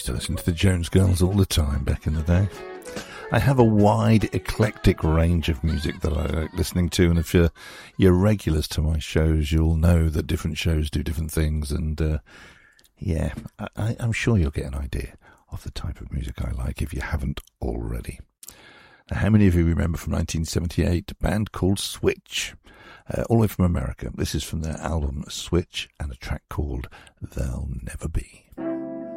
used to listen to the Jones Girls all the time back in the day. I have a wide, eclectic range of music that I like listening to, and if you're regulars to my shows, you'll know that different shows do different things, and I'm sure you'll get an idea of the type of music I like if you haven't already. Now, how many of you remember from 1978 a band called Switch? All the way from America. This is from their album Switch and a track called They'll Never Be.